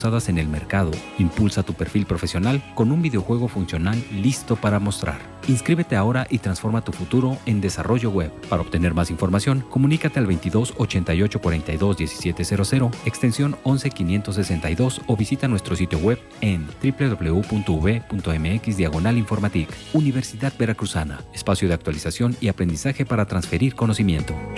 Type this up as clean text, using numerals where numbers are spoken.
usadas en el mercado. Impulsa tu perfil profesional con un videojuego funcional listo para mostrar. Inscríbete ahora y transforma tu futuro en desarrollo web. Para obtener más información, comunícate al 22 88 42 1700, extensión 11562 o visita nuestro sitio web en www.uv.mx/Informatic. Universidad Veracruzana, espacio de actualización y aprendizaje para transferir conocimiento.